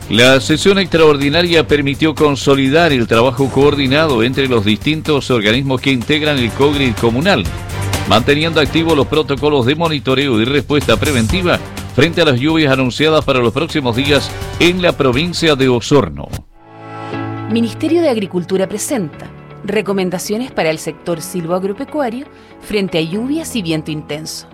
La sesión extraordinaria permitió consolidar el trabajo coordinado entre los distintos organismos que integran el COGRID comunal, manteniendo activos los protocolos de monitoreo y respuesta preventiva frente a las lluvias anunciadas para los próximos días en la provincia de Osorno. Ministerio de Agricultura presenta recomendaciones para el sector silvoagropecuario frente a lluvias y viento intenso.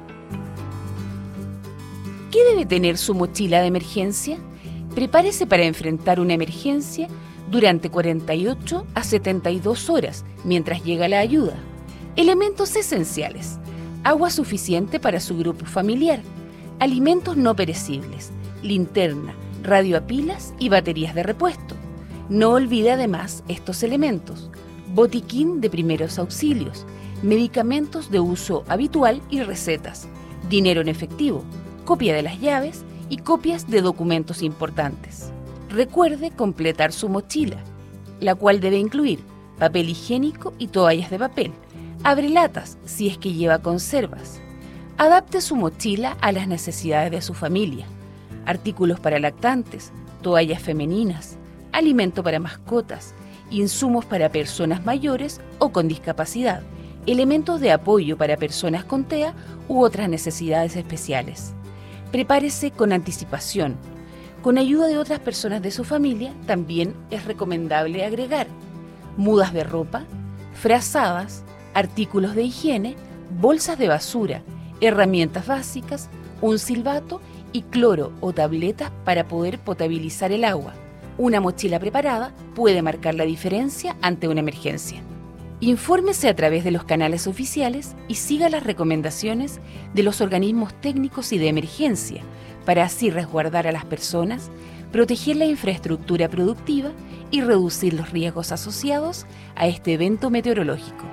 ¿Qué debe tener su mochila de emergencia? Prepárese para enfrentar una emergencia durante 48 a 72 horas mientras llega la ayuda. Elementos esenciales: agua suficiente para su grupo familiar, alimentos no perecibles, linterna, radio a pilas y baterías de repuesto. No olvide además estos elementos: botiquín de primeros auxilios, medicamentos de uso habitual y recetas, dinero en efectivo, copia de las llaves y copias de documentos importantes. Recuerde completar su mochila, la cual debe incluir papel higiénico y toallas de papel, abrelatas si es que lleva conservas. Adapte su mochila a las necesidades de su familia: artículos para lactantes, toallas femeninas, alimento para mascotas, insumos para personas mayores o con discapacidad, elementos de apoyo para personas con TEA u otras necesidades especiales. Prepárese con anticipación. Con ayuda de otras personas de su familia, también es recomendable agregar mudas de ropa, frazadas, artículos de higiene, bolsas de basura, herramientas básicas, un silbato y cloro o tabletas para poder potabilizar el agua. Una mochila preparada puede marcar la diferencia ante una emergencia. Infórmese a través de los canales oficiales y siga las recomendaciones de los organismos técnicos y de emergencia para así resguardar a las personas, proteger la infraestructura productiva y reducir los riesgos asociados a este evento meteorológico.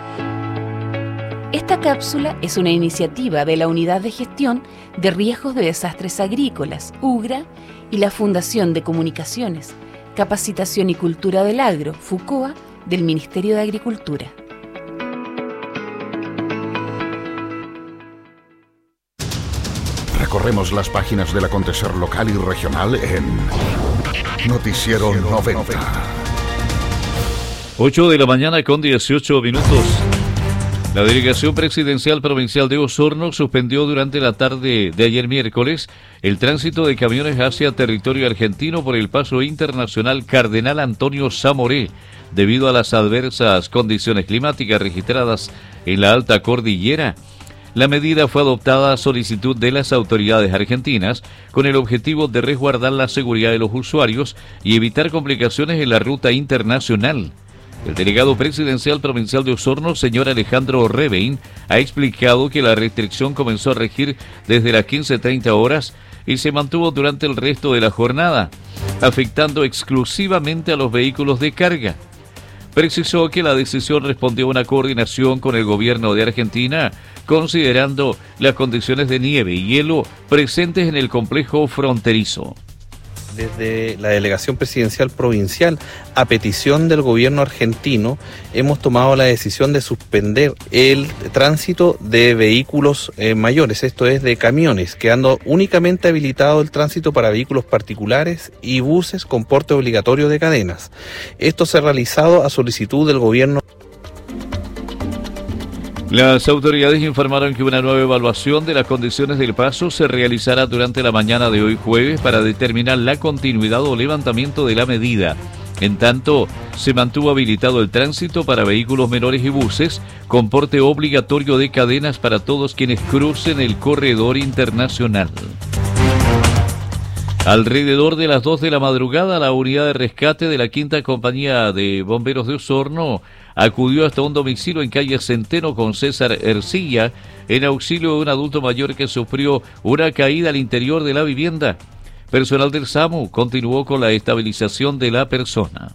Esta cápsula es una iniciativa de la Unidad de Gestión de Riesgos de Desastres Agrícolas, UGRA, y la Fundación de Comunicaciones, Capacitación y Cultura del Agro, FUCOA, del Ministerio de Agricultura. Recorremos las páginas del acontecer local y regional en Noticiero 90. 8 de la mañana con 18 minutos. La Delegación Presidencial Provincial de Osorno suspendió durante la tarde de ayer miércoles el tránsito de camiones hacia territorio argentino por el paso internacional Cardenal Antonio Zamoré, debido a las adversas condiciones climáticas registradas en la alta cordillera. La medida fue adoptada a solicitud de las autoridades argentinas con el objetivo de resguardar la seguridad de los usuarios y evitar complicaciones en la ruta internacional. El delegado presidencial provincial de Osorno, señor Alejandro Rebein, ha explicado que la restricción comenzó a regir desde las 15:30 horas y se mantuvo durante el resto de la jornada, afectando exclusivamente a los vehículos de carga. Precisó que la decisión respondió a una coordinación con el gobierno de Argentina, considerando las condiciones de nieve y hielo presentes en el complejo fronterizo. Desde la Delegación Presidencial Provincial, a petición del gobierno argentino, hemos tomado la decisión de suspender el tránsito de vehículos mayores, esto es de camiones, quedando únicamente habilitado el tránsito para vehículos particulares y buses con porte obligatorio de cadenas. Esto se ha realizado a solicitud del gobierno. Las autoridades informaron que una nueva evaluación de las condiciones del paso se realizará durante la mañana de hoy jueves para determinar la continuidad o levantamiento de la medida. En tanto, se mantuvo habilitado el tránsito para vehículos menores y buses con porte obligatorio de cadenas para todos quienes crucen el corredor internacional. Alrededor de las 2 de la madrugada, la unidad de rescate de la 5ª Compañía de Bomberos de Osorno acudió hasta un domicilio en calle Centeno con César Ercilla en auxilio de un adulto mayor que sufrió una caída al interior de la vivienda. Personal del SAMU continuó con la estabilización de la persona.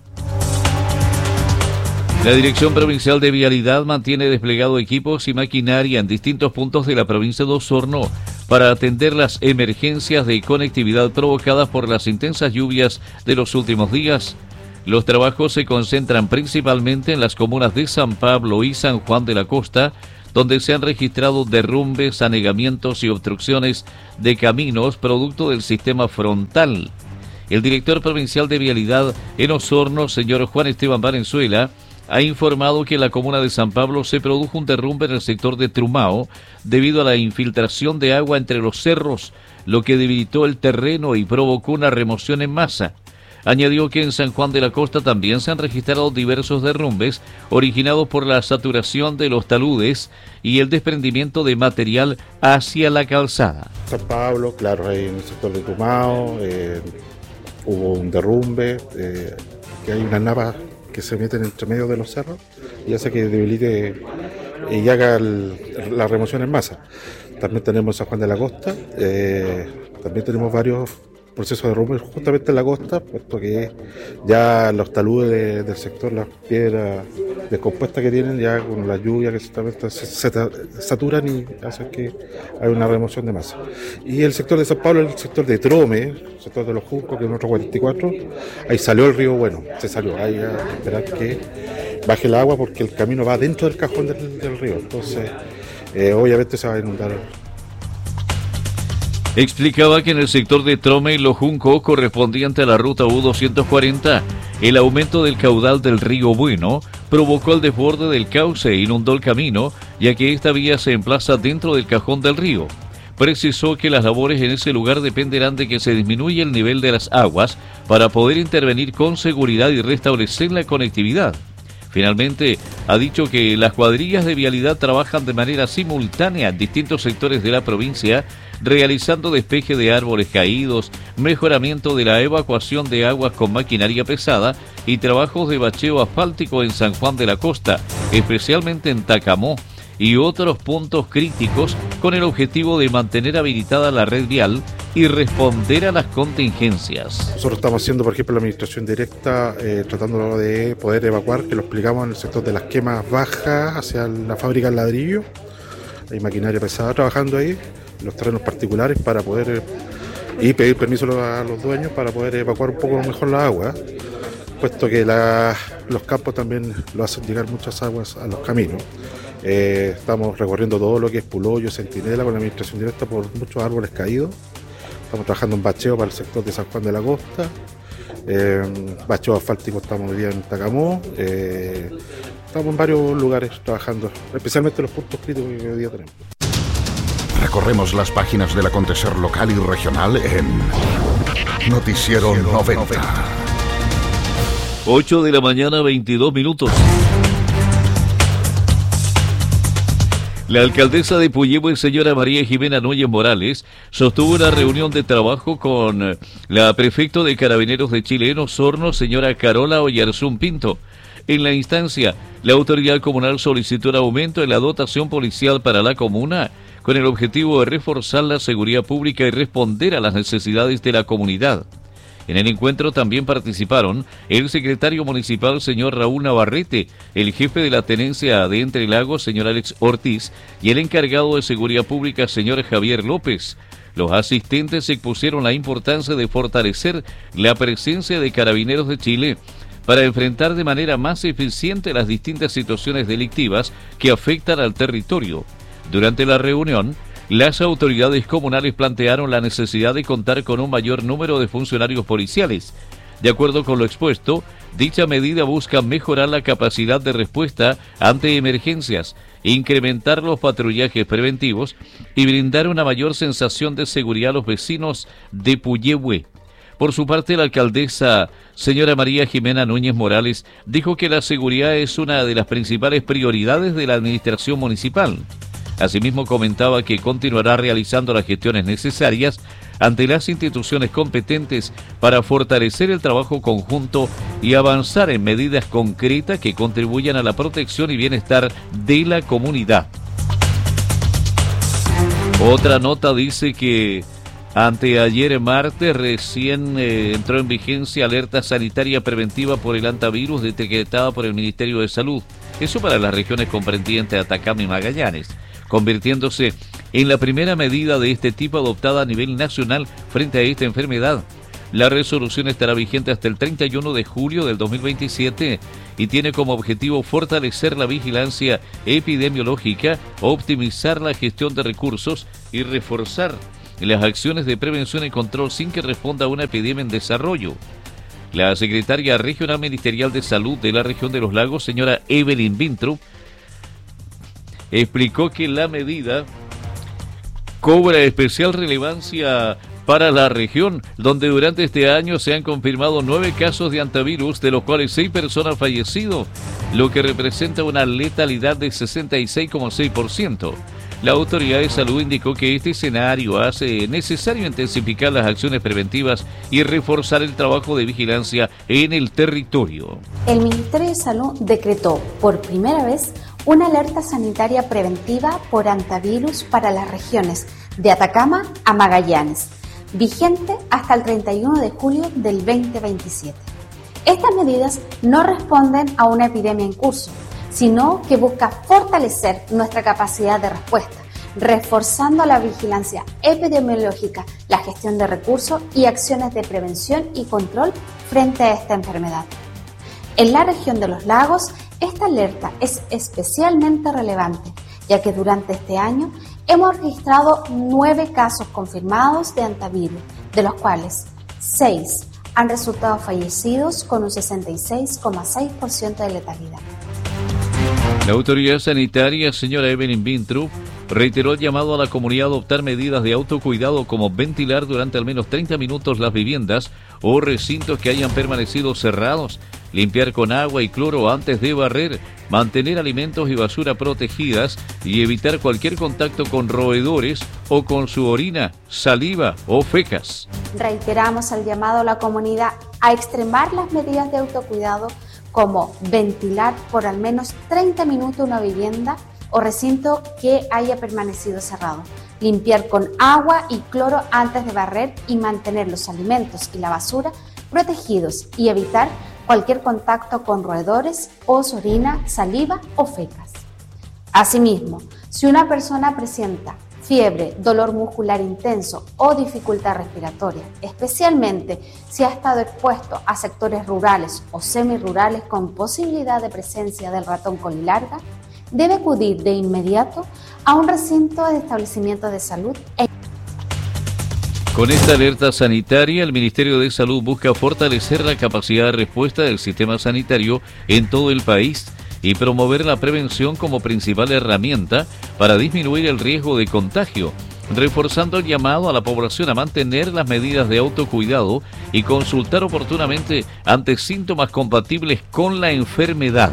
La Dirección Provincial de Vialidad mantiene desplegado equipos y maquinaria en distintos puntos de la provincia de Osorno para atender las emergencias de conectividad provocadas por las intensas lluvias de los últimos días. Los trabajos se concentran principalmente en las comunas de San Pablo y San Juan de la Costa, donde se han registrado derrumbes, anegamientos y obstrucciones de caminos producto del sistema frontal. El director provincial de Vialidad en Osorno, señor Juan Esteban Valenzuela, ha informado que en la comuna de San Pablo se produjo un derrumbe en el sector de Trumao debido a la infiltración de agua entre los cerros, lo que debilitó el terreno y provocó una remoción en masa. Añadió que en San Juan de la Costa también se han registrado diversos derrumbes originados por la saturación de los taludes y el desprendimiento de material hacia la calzada. San Pablo, claro, ahí en el sector de Trumao hubo un derrumbe, que hay unas napas que se meten entre medio de los cerros y hace que debilite y haga la remoción en masa. También tenemos San Juan de la Costa, también tenemos varios procesos de derrumbe justamente en la costa, puesto que ya los taludes del sector, las piedras descompuestas que tienen, ya con la lluvia que se saturan y hace que haya una remoción de masa. Y el sector de San Pablo, el sector de Trome, el sector de los Juncos, que es nuestro 44, ahí salió el río Bueno, se salió, hay que esperar que baje el agua porque el camino va dentro del cajón del río, entonces obviamente se va a inundar. Explicaba que en el sector de Trome y Los Juncos, correspondiente a la ruta U240, el aumento del caudal del río Bueno provocó el desborde del cauce e inundó el camino, ya que esta vía se emplaza dentro del cajón del río. Precisó que las labores en ese lugar dependerán de que se disminuya el nivel de las aguas para poder intervenir con seguridad y restablecer la conectividad. Finalmente, ha dicho que las cuadrillas de vialidad trabajan de manera simultánea en distintos sectores de la provincia, realizando despeje de árboles caídos, mejoramiento de la evacuación de aguas con maquinaria pesada y trabajos de bacheo asfáltico en San Juan de la Costa, especialmente en Tacamó, y otros puntos críticos con el objetivo de mantener habilitada la red vial y responder a las contingencias. Nosotros estamos haciendo, por ejemplo, la administración directa, tratando de poder evacuar, que lo explicamos en el sector de las quemas bajas hacia la fábrica de ladrillo. Hay maquinaria pesada trabajando ahí, los terrenos particulares, para poder y pedir permiso a los dueños para poder evacuar un poco mejor la agua, puesto que los campos también lo hacen llegar muchas aguas a los caminos. Estamos recorriendo todo lo que es Puloyo, Centinela con la administración directa por muchos árboles caídos. Estamos trabajando en bacheo para el sector de San Juan de la Costa, bacheo asfáltico estamos hoy día en Tacamó, estamos en varios lugares trabajando, especialmente los puntos críticos que hoy día tenemos. Recorremos las páginas del acontecer local y regional en Noticiero 90. 8 de la mañana, 22 minutos. La alcaldesa de Puyehue, señora María Jimena Núñez Morales, sostuvo una reunión de trabajo con la prefecto de Carabineros de Chile en Osorno, señora Carola Oyarzún Pinto. En la instancia, la autoridad comunal solicitó un aumento en la dotación policial para la comuna, con el objetivo de reforzar la seguridad pública y responder a las necesidades de la comunidad. En el encuentro también participaron el secretario municipal, señor Raúl Navarrete, el jefe de la tenencia de Entre Lagos, señor Alex Ortiz, y el encargado de seguridad pública, señor Javier López. Los asistentes expusieron la importancia de fortalecer la presencia de Carabineros de Chile para enfrentar de manera más eficiente las distintas situaciones delictivas que afectan al territorio. Durante la reunión, las autoridades comunales plantearon la necesidad de contar con un mayor número de funcionarios policiales. De acuerdo con lo expuesto, dicha medida busca mejorar la capacidad de respuesta ante emergencias, incrementar los patrullajes preventivos y brindar una mayor sensación de seguridad a los vecinos de Puyehue. Por su parte, la alcaldesa, señora María Jimena Núñez Morales, dijo que la seguridad es una de las principales prioridades de la administración municipal. Asimismo, comentaba que continuará realizando las gestiones necesarias ante las instituciones competentes para fortalecer el trabajo conjunto y avanzar en medidas concretas que contribuyan a la protección y bienestar de la comunidad. Otra nota dice que anteayer martes recién entró en vigencia alerta sanitaria preventiva por el hantavirus decretada por el Ministerio de Salud. Eso para las regiones comprendientes Atacama y Magallanes, convirtiéndose en la primera medida de este tipo adoptada a nivel nacional frente a esta enfermedad. La resolución estará vigente hasta el 31 de julio del 2027 y tiene como objetivo fortalecer la vigilancia epidemiológica, optimizar la gestión de recursos y reforzar las acciones de prevención y control sin que responda a una epidemia en desarrollo. La secretaria regional ministerial de salud de la región de los lagos, señora Evelyn Winthrop, explicó que la medida cobra especial relevancia para la región, donde durante este año se han confirmado 9 casos de hantavirus, de los cuales 6 personas han fallecido, lo que representa una letalidad de 66,6%. La autoridad de salud indicó que este escenario hace necesario intensificar las acciones preventivas y reforzar el trabajo de vigilancia en el territorio. El Ministerio de Salud decretó por primera vez una alerta sanitaria preventiva por hantavirus para las regiones de Atacama a Magallanes, vigente hasta el 31 de julio del 2027. Estas medidas no responden a una epidemia en curso, sino que busca fortalecer nuestra capacidad de respuesta, reforzando la vigilancia epidemiológica, la gestión de recursos y acciones de prevención y control frente a esta enfermedad. En la región de los lagos, esta alerta es especialmente relevante, ya que durante este año hemos registrado 9 casos confirmados de hantavirus, de los cuales 6 han resultado fallecidos con un 66,6% de letalidad. La autoridad sanitaria, señora Evelyn Winthrop, reiteró el llamado a la comunidad a adoptar medidas de autocuidado como ventilar durante al menos 30 minutos las viviendas o recintos que hayan permanecido cerrados, limpiar con agua y cloro antes de barrer, mantener alimentos y basura protegidas y evitar cualquier contacto con roedores o con su orina, saliva o fecas. Reiteramos el llamado a la comunidad a extremar las medidas de autocuidado como ventilar por al menos 30 minutos una vivienda o recinto que haya permanecido cerrado, limpiar con agua y cloro antes de barrer y mantener los alimentos y la basura protegidos y evitar cualquier contacto con roedores o su orina, saliva o fecas. Asimismo, si una persona presenta fiebre, dolor muscular intenso o dificultad respiratoria, especialmente si ha estado expuesto a sectores rurales o semirurales con posibilidad de presencia del ratón colilarga, debe acudir de inmediato a un recinto de establecimientos de salud. Con esta alerta sanitaria, el Ministerio de Salud busca fortalecer la capacidad de respuesta del sistema sanitario en todo el país y promover la prevención como principal herramienta para disminuir el riesgo de contagio, reforzando el llamado a la población a mantener las medidas de autocuidado y consultar oportunamente ante síntomas compatibles con la enfermedad.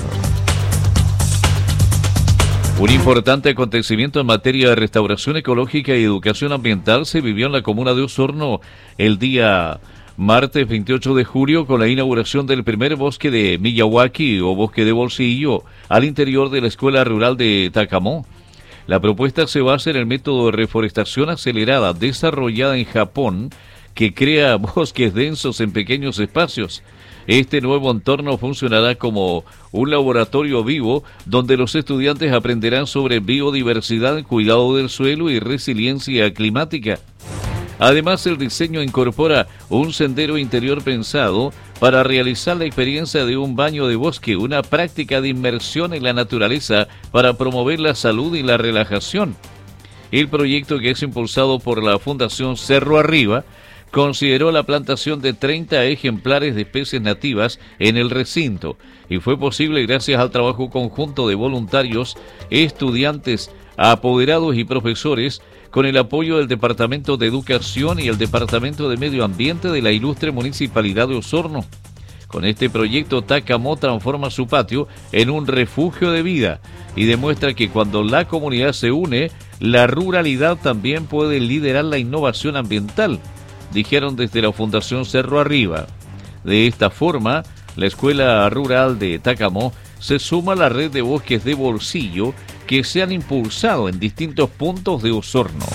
Un importante acontecimiento en materia de restauración ecológica y educación ambiental se vivió en la comuna de Osorno el día martes 28 de julio con la inauguración del primer bosque de Miyawaki o bosque de bolsillo al interior de la escuela rural de Takamo. La propuesta se basa en el método de reforestación acelerada desarrollada en Japón que crea bosques densos en pequeños espacios. Este nuevo entorno funcionará como un laboratorio vivo donde los estudiantes aprenderán sobre biodiversidad, cuidado del suelo y resiliencia climática. Además, el diseño incorpora un sendero interior pensado para realizar la experiencia de un baño de bosque, una práctica de inmersión en la naturaleza para promover la salud y la relajación. El proyecto, que es impulsado por la Fundación Cerro Arriba, consideró la plantación de 30 ejemplares de especies nativas en el recinto y fue posible gracias al trabajo conjunto de voluntarios, estudiantes, apoderados y profesores con el apoyo del Departamento de Educación y el Departamento de Medio Ambiente de la ilustre Municipalidad de Osorno. Con este proyecto, Takamo transforma su patio en un refugio de vida y demuestra que cuando la comunidad se une, la ruralidad también puede liderar la innovación ambiental, dijeron desde la Fundación Cerro Arriba. De esta forma, la Escuela Rural de Takamo se suma a la red de bosques de bolsillo que se han impulsado en distintos puntos de Osorno.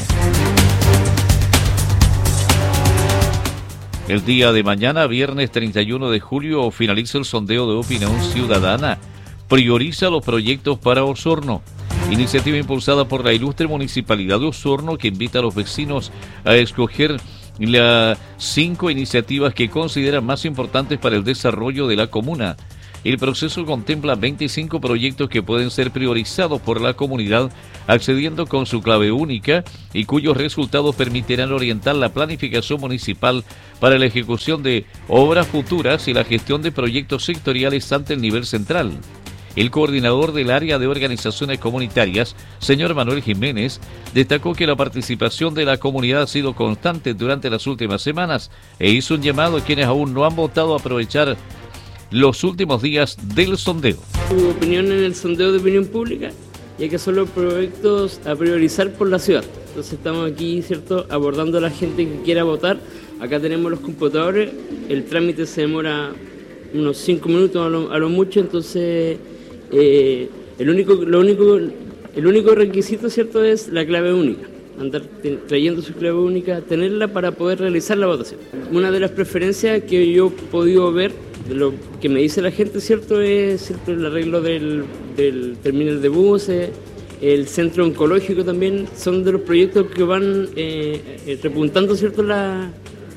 El día de mañana, viernes 31 de julio, finaliza el sondeo de opinión ciudadana. Prioriza los proyectos para Osorno. Iniciativa impulsada por la ilustre Municipalidad de Osorno que invita a los vecinos a escoger las 5 iniciativas que consideran más importantes para el desarrollo de la comuna. el proceso contempla 25 proyectos que pueden ser priorizados por la comunidad accediendo con su clave única y cuyos resultados permitirán orientar la planificación municipal para la ejecución de obras futuras y la gestión de proyectos sectoriales ante el nivel central. El coordinador del área de organizaciones comunitarias, señor Manuel Jiménez, destacó que la participación de la comunidad ha sido constante durante las últimas semanas e hizo un llamado a quienes aún no han votado a aprovechar los últimos días del sondeo. Su opinión en el sondeo de opinión pública, ya que son los proyectos a priorizar por la ciudad. Entonces estamos aquí, ¿cierto?, abordando a la gente que quiera votar. Acá tenemos los computadores, el trámite se demora unos 5 minutos a lo mucho, entonces el único requisito, ¿cierto?, es la clave única. Andar trayendo su clave única, tenerla para poder realizar la votación. Una de las preferencias que yo he podido ver, de lo que me dice la gente, ¿cierto?, es, ¿cierto?, el arreglo del terminal de buses, el centro oncológico también, son de los proyectos que van repuntando, ¿cierto?, van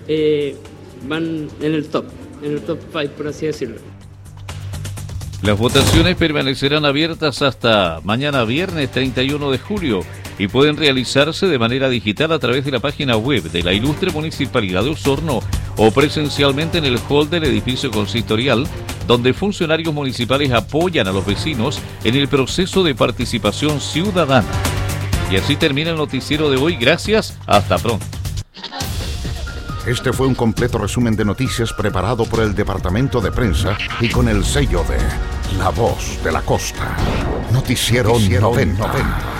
en el top 5, por así decirlo. Las votaciones permanecerán abiertas hasta mañana viernes 31 de julio y pueden realizarse de manera digital a través de la página web de la Ilustre Municipalidad de Osorno o presencialmente en el hall del edificio consistorial, donde funcionarios municipales apoyan a los vecinos en el proceso de participación ciudadana. Y así termina el noticiero de hoy. Gracias, hasta pronto. Este fue un completo resumen de noticias preparado por el Departamento de Prensa y con el sello de La Voz de la Costa. Noticiero 90.